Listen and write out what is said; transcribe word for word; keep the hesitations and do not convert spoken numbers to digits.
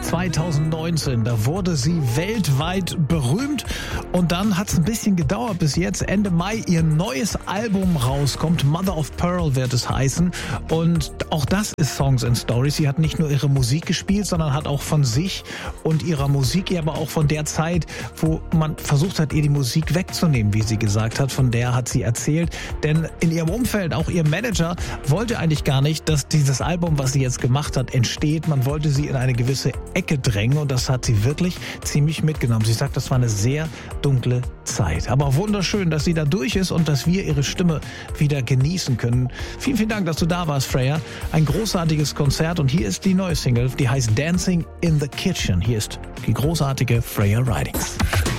zweitausendneunzehn. Da wurde sie weltweit berühmt und dann hat es ein bisschen gedauert bis jetzt. Ende Mai ihr neues Album rauskommt. Mother of Pearl wird es heißen. Und auch das ist Songs and Stories. Sie hat nicht nur ihre Musik gespielt, sondern hat auch von sich und ihrer Musik, aber auch von der Zeit, wo man versucht hat, ihr die Musik wegzunehmen, wie sie gesagt hat. Von der hat sie erzählt. Denn in ihrem Umfeld, auch ihr Manager, wollte eigentlich gar nicht, dass dieses Album, was sie jetzt gemacht hat, entsteht. Man wollte sie in eine gewisse Ecke drängen und das hat sie wirklich ziemlich mitgenommen. Sie sagt, das war eine sehr dunkle Zeit. Aber wunderschön, dass sie da durch ist und dass wir ihre Stimme wieder genießen können. Vielen, vielen Dank, dass du da warst, Freya. Ein großartiges Konzert und hier ist die neue Single, die heißt Dancing in the Kitchen. Hier ist die großartige Freya Ridings.